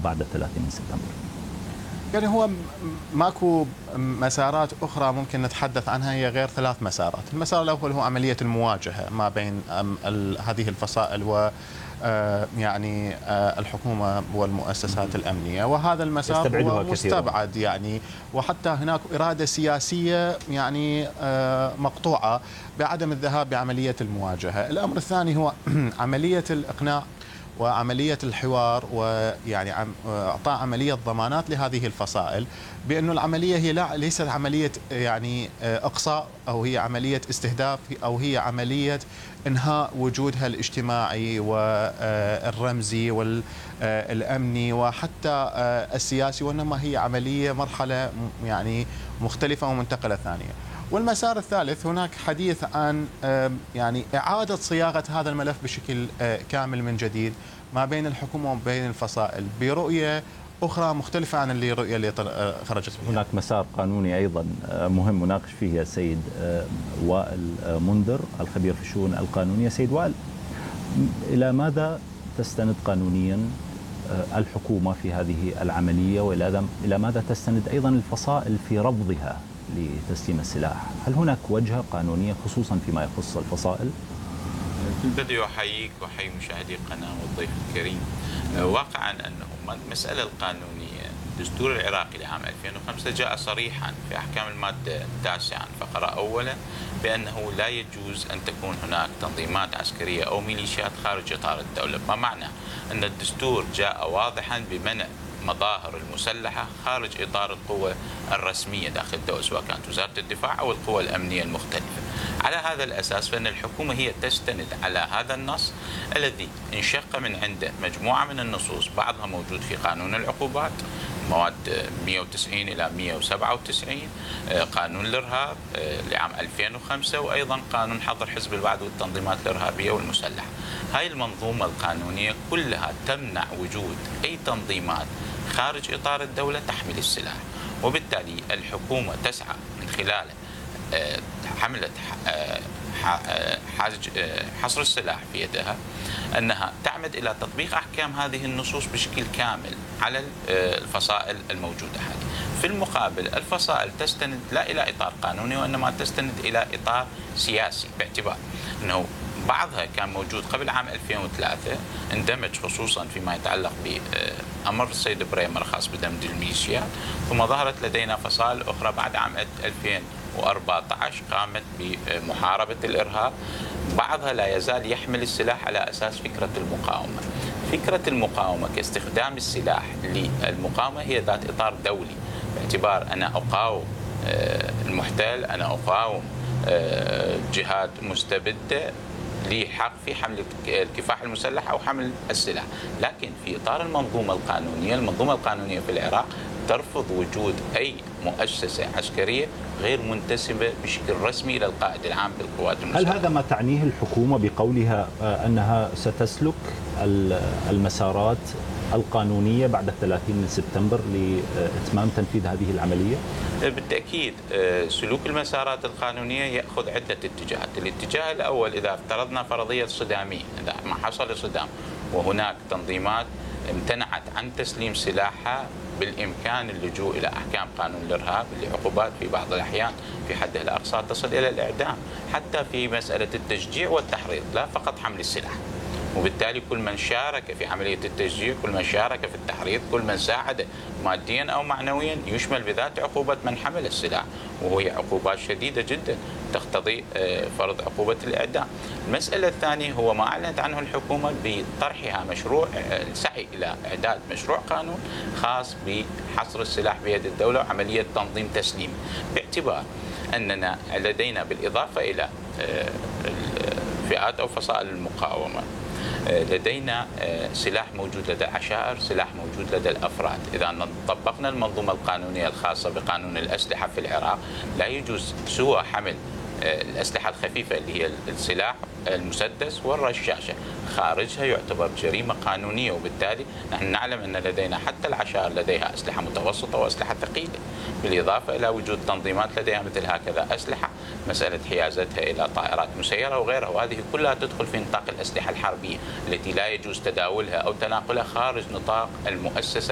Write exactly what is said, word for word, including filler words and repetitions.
بعد ثلاثين من سبتمبر؟ يعني هو ماكو مسارات أخرى ممكن نتحدث عنها، هي غير ثلاث مسارات. المسار الأول هو عملية المواجهة ما بين هذه الفصائل و يعني الحكومة والمؤسسات الأمنية، وهذا المسار هو مستبعد يعني، وحتى هناك إرادة سياسية يعني مقطوعة بعدم الذهاب بعملية المواجهة. الأمر الثاني هو عملية الإقناع وعملية الحوار، ويعني إعطاء عملية ضمانات لهذه الفصائل بأنه العملية هي لا ليست عملية يعني إقصاء أو هي عملية استهداف أو هي عملية إنهاء وجودها الاجتماعي والرمزي والأمني وحتى السياسي، وإنما هي عملية مرحلة يعني مختلفة ومنتقلة ثانية. والمسار الثالث هناك حديث عن يعني إعادة صياغة هذا الملف بشكل كامل من جديد ما بين الحكومة وبين الفصائل برؤية أخرى مختلفة عن اللي الرؤية اللي خرجت بها. هناك مسار قانوني أيضا مهم نناقش فيه يا سيد وائل منذر الخبير في الشؤون القانونية. سيد وائل، إلى ماذا تستند قانونيا الحكومة في هذه العملية، وإلى ماذا تستند أيضا الفصائل في رفضها لتسليم السلاح؟ هل هناك وجهة قانونية خصوصا فيما يخص الفصائل؟ في البداية أحييك وأحيي مشاهدي القناة والضيف الكريم. واقعا أنه المسألة القانونية الدستور العراقي لعام ألفين وخمسة جاء صريحا في أحكام المادة التاسعة فقرة أولا بأنه لا يجوز أن تكون هناك تنظيمات عسكرية أو ميليشيات خارج إطار الدولة، ما معنى أن الدستور جاء واضحا بمنع مظاهر المسلحة خارج إطار القوى الرسمية داخل الدولة، سواء كانت وزارة الدفاع أو القوى الأمنية المختلفة. على هذا الأساس فإن الحكومة هي تستند على هذا النص الذي انشق من عنده مجموعة من النصوص، بعضها موجود في قانون العقوبات مواد مئة وتسعين إلى مئة وسبعة وتسعين، قانون الإرهاب لعام ألفين وخمسة، وأيضا قانون حظر حزب الوعد والتنظيمات الإرهابية والمسلحة. هاي المنظومة القانونية كلها تمنع وجود أي تنظيمات خارج إطار الدولة تحمل السلاح، وبالتالي الحكومة تسعى من خلال حملة حصر السلاح في يدها أنها تعمد إلى تطبيق أحكام هذه النصوص بشكل كامل على الفصائل الموجودة حاليا. في المقابل الفصائل تستند لا إلى إطار قانوني وإنما تستند إلى إطار سياسي، باعتبار أنه بعضها كان موجود قبل عام ألفين وثلاثة، اندمج خصوصا فيما يتعلق بأمر السيد بريمر الخاص بدمج الميليشيات، ثم ظهرت لدينا فصائل أخرى بعد عام ألفين وأربعة عشر قامت بمحاربة الإرهاب، بعضها لا يزال يحمل السلاح على أساس فكرة المقاومة. فكرة المقاومة كاستخدام السلاح للمقاومة هي ذات إطار دولي، باعتبار أنا أقاوم المحتل، أنا أقاوم جهات مستبدة لي حق في حمل الكفاح المسلح أو حمل السلاح. لكن في إطار المنظومة القانونية، المنظومة القانونية في العراق ترفض وجود أي مؤسسة عسكرية غير منتسبة بشكل رسمي إلى القائد العام للقوات المسلحة. هل هذا ما تعنيه الحكومة بقولها أنها ستسلك المسارات القانونية بعد الثلاثين من سبتمبر لإتمام تنفيذ هذه العملية؟ بالتأكيد سلوك المسارات القانونية يأخذ عدة اتجاهات. الاتجاه الأول إذا افترضنا فرضية صدامية، إذا ما حصل صدام وهناك تنظيمات امتنعت عن تسليم سلاحها، بالإمكان اللجوء إلى أحكام قانون الإرهاب اللي عقوبات في بعض الأحيان في حدها الأقصى تصل إلى الإعدام، حتى في مسألة التشجيع والتحريض لا فقط حمل السلاح. وبالتالي كل من شارك في عملية التشجيع، كل من شارك في التحريض، كل من ساعد ماديا أو معنويا يشمل بذات عقوبة من حمل السلاح، وهي عقوبات شديدة جدا تقتضي فرض عقوبة الإعدام. المسألة الثانية هو ما أعلنت عنه الحكومة بطرحها مشروع السعي إلى إعداد مشروع قانون خاص بحصر السلاح بيد الدولة وعملية تنظيم تسليم، باعتبار أننا لدينا بالإضافة إلى فئات أو فصائل المقاومة لدينا سلاح موجود لدى العشائر، سلاح موجود لدى الأفراد. إذا طبقنا المنظومة القانونية الخاصة بقانون الأسلحة في العراق لا يجوز سوى حمل الأسلحة الخفيفة اللي هي السلاح المسدس والرشاشة، خارجها يعتبر جريمة قانونية. وبالتالي نحن نعلم أن لدينا حتى العشائر لديها أسلحة متوسطة وأسلحة ثقيلة، بالإضافة إلى وجود تنظيمات لديها مثل هكذا أسلحة، مسألة حيازتها إلى طائرات مسيرة وغيرها، وهذه كلها تدخل في نطاق الأسلحة الحربية التي لا يجوز تداولها أو تناقلها خارج نطاق المؤسسة